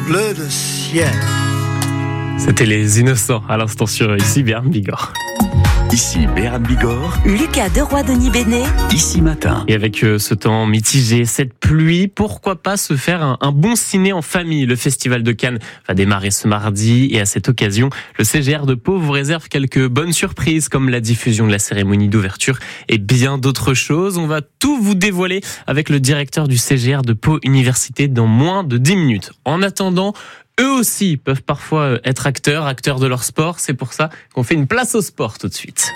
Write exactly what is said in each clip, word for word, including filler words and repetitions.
bleu de ciel. C'était Les Innocents à l'instant sur Ici Béarn Bigorre. Ici Béarn Bigorre. Lucas Deroy-Denis Bénet. Ici Matin. Et avec euh, ce temps mitigé, cette pluie, pourquoi pas se faire un, un bon ciné en famille. Le Festival de Cannes va démarrer ce mardi et à cette occasion, le C G R de Pau vous réserve quelques bonnes surprises comme la diffusion de la cérémonie d'ouverture et bien d'autres choses. On va tout vous dévoiler avec le directeur du C G R de Pau Université dans moins de dix minutes. En attendant, eux aussi peuvent parfois être acteurs, acteurs de leur sport. C'est pour ça qu'on fait une place au sport tout de suite.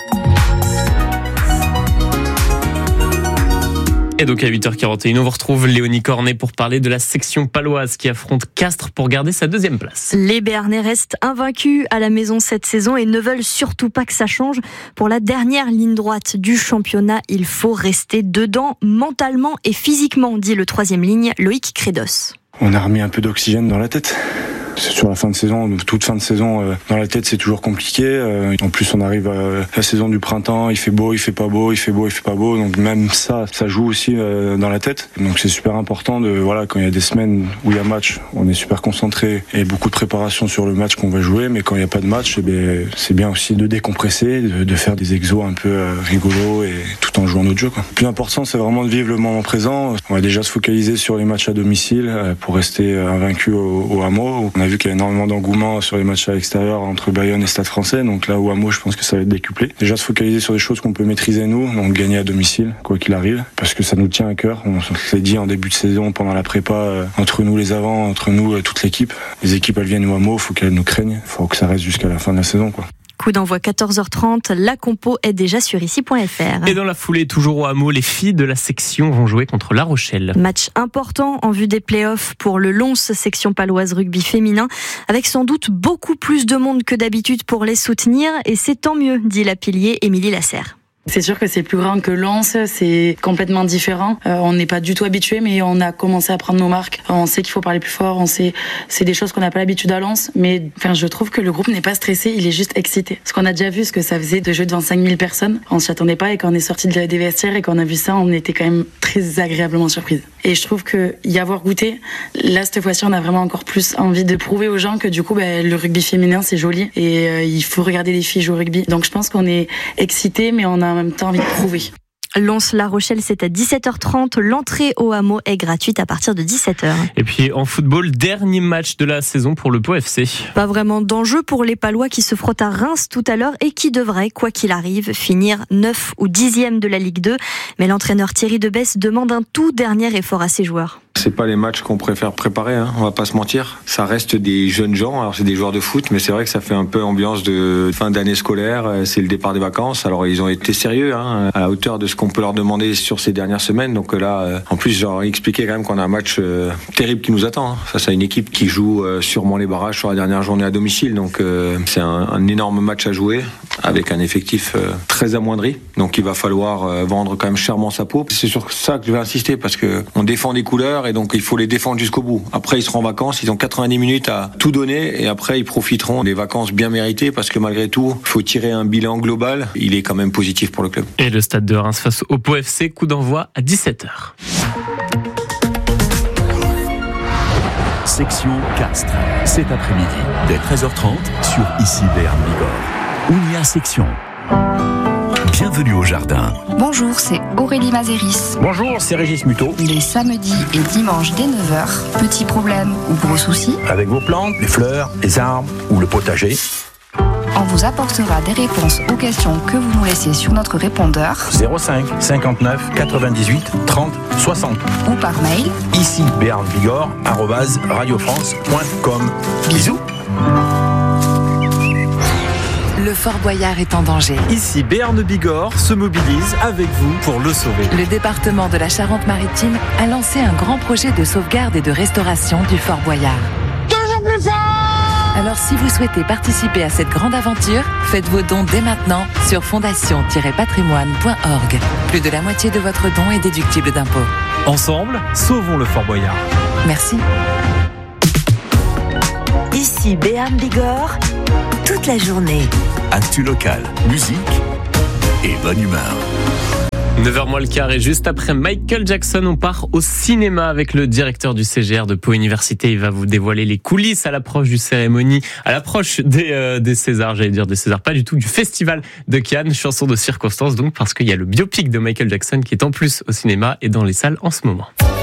Et donc à huit heures quarante et une, on vous retrouve Léonie Cornet pour parler de la section paloise qui affronte Castres pour garder sa deuxième place. Les Béarnais restent invaincus à la maison cette saison et ne veulent surtout pas que ça change. Pour la dernière ligne droite du championnat, il faut rester dedans mentalement et physiquement, dit le troisième ligne, Loïc Crédos. On a remis un peu d'oxygène dans la tête. C'est sur la fin de saison, toute fin de saison, euh, dans la tête c'est toujours compliqué. Euh, en plus on arrive à la saison du printemps, il fait beau, il fait pas beau, il fait beau, il fait pas beau. Donc même ça, ça joue aussi euh, dans la tête. Donc c'est super important de voilà quand il y a des semaines où il y a match, on est super concentré et beaucoup de préparation sur le match qu'on va jouer. Mais quand il y a pas de match, eh bien, c'est bien aussi de décompresser, de, de faire des exos un peu euh, rigolos et tout en jouant notre jeu, quoi. Le plus important c'est vraiment de vivre le moment présent. On va déjà se focaliser sur les matchs à domicile euh, pour rester euh, invaincu au, au Hameau. On a vu qu'il y a énormément d'engouement sur les matchs à l'extérieur entre Bayonne et Stade Français, donc là au Hameau je pense que ça va être décuplé. Déjà se focaliser sur des choses qu'on peut maîtriser nous, donc gagner à domicile quoi qu'il arrive, parce que ça nous tient à cœur. On s'est dit en début de saison pendant la prépa, euh, entre nous les avants, entre nous euh, toute l'équipe, les équipes elles viennent au Hameau, faut qu'elles nous craignent, faut que ça reste jusqu'à la fin de la saison, quoi. Coup d'envoi quatorze heures trente, la compo est déjà sur ici point f r. Et dans la foulée, toujours au Hameau, les filles de la section vont jouer contre La Rochelle. Match important en vue des playoffs pour le Lons section paloise rugby féminin, avec sans doute beaucoup plus de monde que d'habitude pour les soutenir, et c'est tant mieux, dit la pilier Émilie Lasserre. C'est sûr que c'est plus grand que Lens, c'est complètement différent. Euh, on n'est pas du tout habitué, mais on a commencé à prendre nos marques. On sait qu'il faut parler plus fort, on sait, c'est des choses qu'on n'a pas l'habitude à Lens. Mais enfin, je trouve que le groupe n'est pas stressé, il est juste excité. Parce qu'on a déjà vu ce que ça faisait de jouer devant cinq mille personnes. On s'y attendait pas et quand on est sorti des vestiaires et qu'on a vu ça, on était quand même très agréablement surprise. Et je trouve que y avoir goûté, là cette fois-ci, on a vraiment encore plus envie de prouver aux gens que du coup, ben, le rugby féminin c'est joli et euh, il faut regarder les filles jouer au rugby. Donc je pense qu'on est excité, mais on a en même temps envie de prouver. Lens-La Rochelle, c'est à dix-sept heures trente. L'entrée au Hameau est gratuite à partir de dix-sept heures. Et puis en football, dernier match de la saison pour le Pau F C. Pas vraiment d'enjeu pour les Palois qui se frottent à Reims tout à l'heure et qui devraient, quoi qu'il arrive, finir neuf ou dixième de la Ligue deux. Mais l'entraîneur Thierry Debesse demande un tout dernier effort à ses joueurs. C'est pas les matchs qu'on préfère préparer, hein, on va pas se mentir. Ça reste des jeunes gens, alors c'est des joueurs de foot, mais c'est vrai que ça fait un peu ambiance de fin d'année scolaire, c'est le départ des vacances. Alors ils ont été sérieux, hein, à la hauteur de ce qu'on peut leur demander sur ces dernières semaines. Donc là, en plus, j'ai expliqué quand même qu'on a un match euh, terrible qui nous attend. Hein. Ça, c'est une équipe qui joue euh, sûrement les barrages sur la dernière journée à domicile. Donc euh, c'est un, un énorme match à jouer avec un effectif euh, très amoindri. Donc il va falloir euh, vendre quand même chèrement sa peau. C'est sur ça que je vais insister parce que on défend des couleurs et donc il faut les défendre jusqu'au bout. Après, ils seront en vacances, ils ont quatre-vingt-dix minutes à tout donner et après, ils profiteront des vacances bien méritées parce que malgré tout, il faut tirer un bilan global. Il est quand même positif pour le club. Et le stade de Reims face au Pau F C, coup d'envoi à dix-sept heures. Section Castres, cet après-midi, dès treize heures trente, sur Ici Béarn Bigorre. Ounia Section. Bienvenue au jardin. Bonjour, c'est Aurélie Mazéris. Bonjour, c'est Régis Muto. Les samedis et dimanches dès neuf heures, petits problèmes ou gros soucis. Avec vos plantes, les fleurs, les arbres ou le potager. On vous apportera des réponses aux questions que vous nous laissez sur notre répondeur zéro cinq cinquante-neuf quatre-vingt-dix-huit trente soixante ou par mail ici béarn bigorre arobase radiofrance point com. Bisous. Le Fort Boyard est en danger. Ici, Béarn Bigorre se mobilise avec vous pour le sauver. Le département de la Charente-Maritime a lancé un grand projet de sauvegarde et de restauration du Fort Boyard. Toujours plus fort! Alors si vous souhaitez participer à cette grande aventure, faites vos dons dès maintenant sur fondation tiret patrimoine point org. Plus de la moitié de votre don est déductible d'impôts. Ensemble, sauvons le Fort Boyard. Merci. Ici Béarn Bigorre, toute la journée. Actu local, musique et bonne humeur. neuf heures moins le quart et juste après Michael Jackson, on part au cinéma avec le directeur du C G R de Pau Université. Il va vous dévoiler les coulisses à l'approche du cérémonie, à l'approche des, euh, des Césars, j'allais dire des Césars, pas du tout, du Festival de Cannes, chanson de circonstance donc, parce qu'il y a le biopic de Michael Jackson qui est en plus au cinéma et dans les salles en ce moment.